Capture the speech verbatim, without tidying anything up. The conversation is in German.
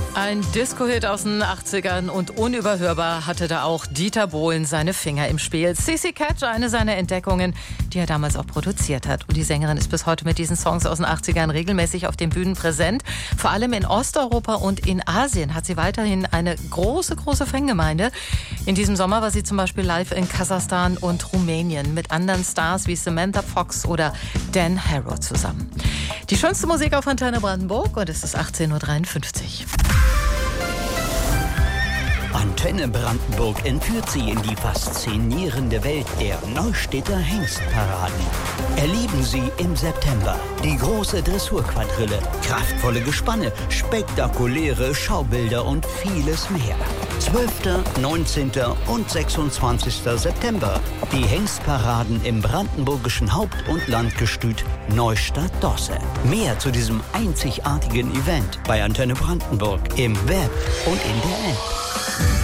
Ein Disco-Hit aus den achtzigern und unüberhörbar hatte da auch Dieter Bohlen seine Finger im Spiel. Sissy Catch, eine seiner Entdeckungen, die er damals auch produziert hat. Und die Sängerin ist bis heute mit diesen Songs aus den achtzigern regelmäßig auf den Bühnen präsent. Vor allem in Osteuropa und in Asien hat sie weiterhin eine große, große Fangemeinde. In diesem Sommer war sie zum Beispiel live in Kasachstan und Rumänien mit anderen Stars wie Samantha Fox oder Dan Harrow zusammen. Die schönste Musik auf Antenne Brandenburg und es ist achtzehn Uhr dreiundfünfzig. Antenne Brandenburg entführt Sie in die faszinierende Welt der Neustädter Hengstparaden. Erleben Sie im September die große Dressurquadrille, kraftvolle Gespanne, spektakuläre Schaubilder und vieles mehr. zwölften, neunzehnten und sechsundzwanzigsten September. Die Hengstparaden im brandenburgischen Haupt- und Landgestüt Neustadt-Dosse. Mehr zu diesem einzigartigen Event bei Antenne Brandenburg im Web und in der App.